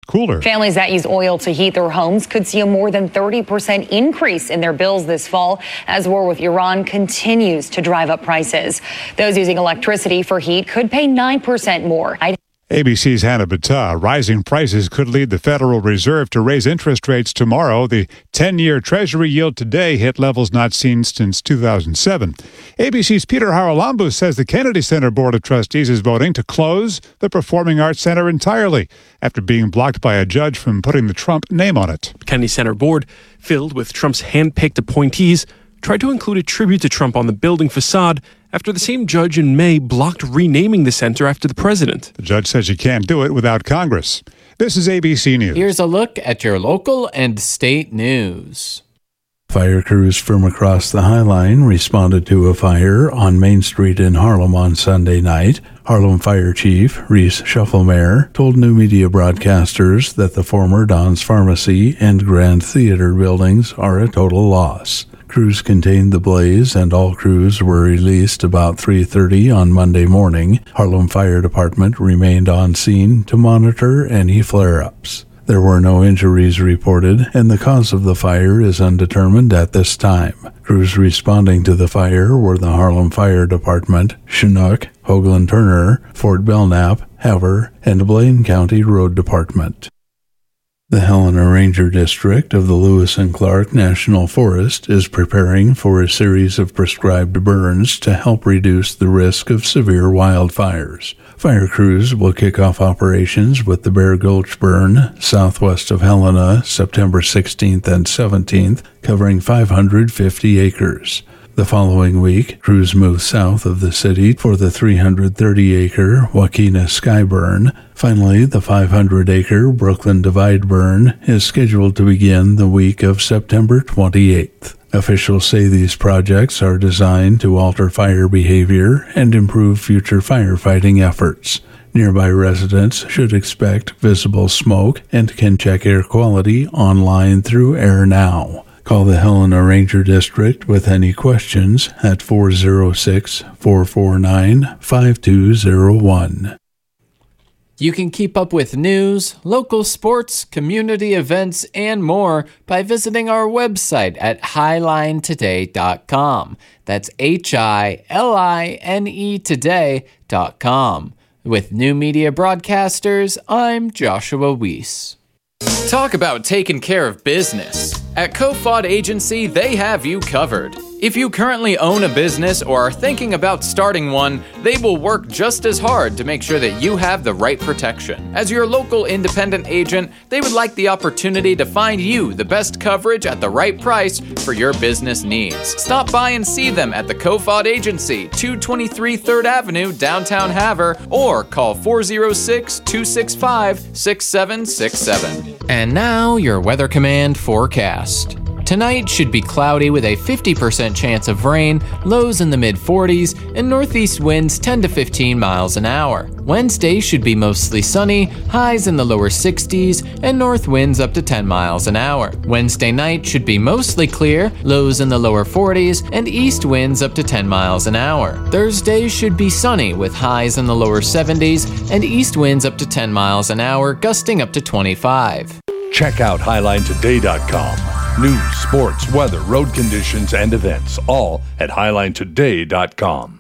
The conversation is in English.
cooler. Families that use oil to heat their homes could see a more than 30% increase in their bills this fall as war with Iran continues to drive up prices. Those using electricity for heat could pay 9% more. ABC's Hannah Battah. Rising prices could lead the Federal Reserve to raise interest rates tomorrow. The 10-year Treasury yield today hit levels not seen since 2007. ABC's Peter Haralambous says the Kennedy Center Board of Trustees is voting to close the Performing Arts Center entirely after being blocked by a judge from putting the Trump name on it. Kennedy Center Board, filled with Trump's hand-picked appointees, tried to include a tribute to Trump on the building facade after the same judge in May blocked renaming the center after the president. The judge says you can't do it without Congress. This is ABC News. Here's a look at your local and state news. Fire crews from across the High Line responded to a fire on Main Street in Harlem on Sunday night. Harlem Fire Chief Reese Shufflemeyer told new media broadcasters that the former Don's Pharmacy and Grand Theater buildings are a total loss. Crews contained the blaze, and all crews were released about 3:30 on Monday morning. Harlem Fire Department remained on scene to monitor any flare-ups. There were no injuries reported, and the cause of the fire is undetermined at this time. Crews responding to the fire were the Harlem Fire Department, Chinook, Hoagland Turner, Fort Belknap, Havre, and Blaine County Road Department. The Helena Ranger District of the Lewis and Clark National Forest is preparing for a series of prescribed burns to help reduce the risk of severe wildfires. Fire crews will kick off operations with the Bear Gulch Burn, southwest of Helena, September 16th and 17th, covering 550 acres. The following week, crews move south of the city for the 330-acre Wakena Sky Burn. Finally, the 500-acre Brooklyn Divide Burn is scheduled to begin the week of September 28th. Officials say these projects are designed to alter fire behavior and improve future firefighting efforts. Nearby residents should expect visible smoke and can check air quality online through AirNow. Call the Helena Ranger District with any questions at 406-449-5201. You can keep up with news, local sports, community events, and more by visiting our website at highlinetoday.com. That's HILINE today.com. With New Media Broadcasters, I'm Joshua Weiss. Talk about taking care of business. At Kofod Agency, they have you covered. If you currently own a business or are thinking about starting one, they will work just as hard to make sure that you have the right protection. As your local independent agent, they would like the opportunity to find you the best coverage at the right price for your business needs. Stop by and see them at the Kofod Agency, 223 3rd Avenue, downtown Havre, or call 406-265-6767. And now, your Weather Command forecast. Tonight should be cloudy with a 50% chance of rain, lows in the mid-40s, and northeast winds 10 to 15 miles an hour. Wednesday should be mostly sunny, highs in the lower 60s, and north winds up to 10 miles an hour. Wednesday night should be mostly clear, lows in the lower 40s, and east winds up to 10 miles an hour. Thursday should be sunny with highs in the lower 70s, and east winds up to 10 miles an hour, gusting up to 25. Check out HighlineToday.com. News, sports, weather, road conditions, and events, all at HighlineToday.com.